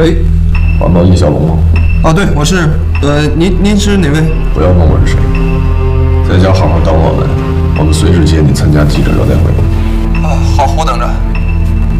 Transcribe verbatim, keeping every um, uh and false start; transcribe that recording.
喂， 环保叶小龙吗？ 啊，对，我是。呃，您您是哪位？ 不要问我是谁，在家好好等我们，我们随时接你参加记者招待会。 啊，好，我等着。